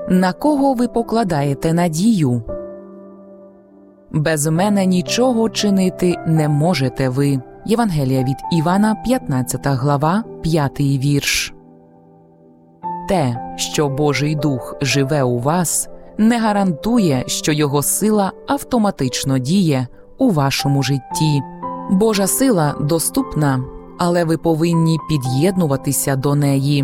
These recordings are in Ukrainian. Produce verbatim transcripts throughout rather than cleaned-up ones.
На кого ви покладаєте надію? Без мене нічого чинити не можете ви. Євангелія від Івана, п'ятнадцята глава, п'ятий вірш. Те, що Божий Дух живе у вас, не гарантує, що Його сила автоматично діє у вашому житті. Божа сила доступна, але ви повинні під'єднуватися до неї.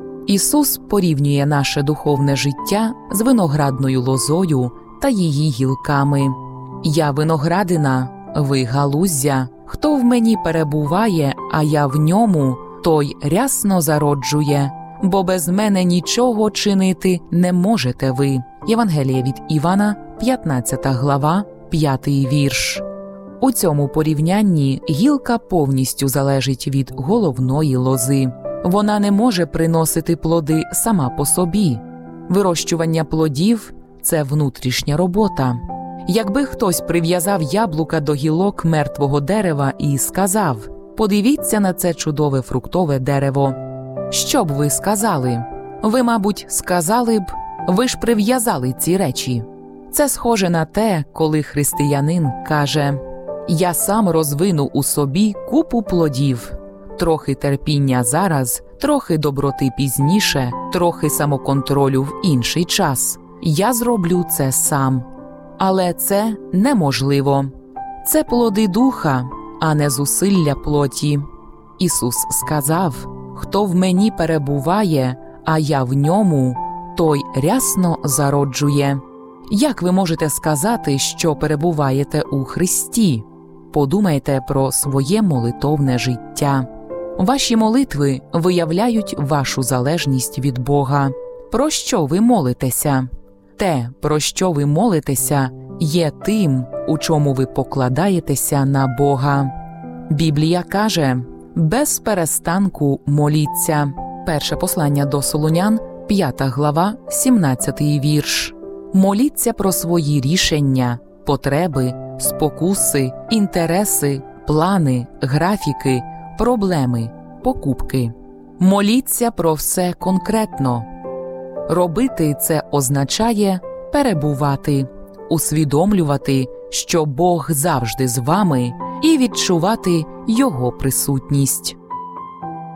Ісус порівнює наше духовне життя з виноградною лозою та її гілками. «Я виноградина, ви галуздя. Хто в мені перебуває, а я в ньому, той рясно зароджує, бо без мене нічого чинити не можете ви». Євангелія від Івана, п'ятнадцята глава, п'ятий вірш. У цьому порівнянні гілка повністю залежить від головної лози. Вона не може приносити плоди сама по собі. Вирощування плодів – це внутрішня робота. Якби хтось прив'язав яблука до гілок мертвого дерева і сказав: «Подивіться на це чудове фруктове дерево», що б ви сказали? Ви, мабуть, сказали б: «Ви ж прив'язали ці речі». Це схоже на те, коли християнин каже: «Я сам розвину у собі купу плодів. Трохи терпіння зараз, трохи доброти пізніше, трохи самоконтролю в інший час. Я зроблю це сам». Але це неможливо. Це плоди духа, а не зусилля плоті. Ісус сказав: «Хто в мені перебуває, а я в ньому, той рясно зароджує». Як ви можете сказати, що перебуваєте у Христі? Подумайте про своє молитовне життя. Ваші молитви виявляють вашу залежність від Бога. Про що ви молитеся? Те, про що ви молитеся, є тим, у чому ви покладаєтеся на Бога. Біблія каже: «Без перестанку моліться». Перше послання до Солунян, п'ята глава, сімнадцятий вірш. Моліться про свої рішення, потреби, спокуси, інтереси, плани, графіки, проблеми, покупки. Моліться про все конкретно. Робити це означає перебувати, усвідомлювати, що Бог завжди з вами, і відчувати Його присутність.